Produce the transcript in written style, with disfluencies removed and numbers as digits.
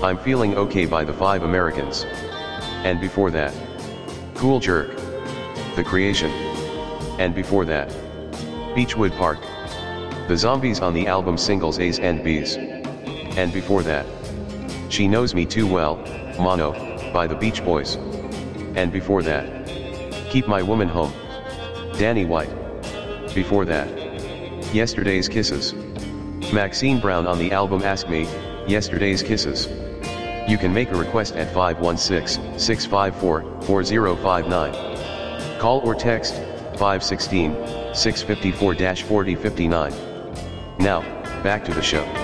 I'm Feeling Okay by the Five Americans. And before that, Cool Jerk, The Creation. And before that, Beechwood Park, The Zombies on the album singles A's and B's. And before that, She Knows Me Too Well, Mono, by the Beach Boys. And before that, Keep My Woman Home, Danny White. Before that, Yesterday's Kisses, Maxine Brown on the album Ask Me, Yesterday's Kisses. You can make a request at 516-654-4059. Call or text 516-654-4059. Now, back to the show.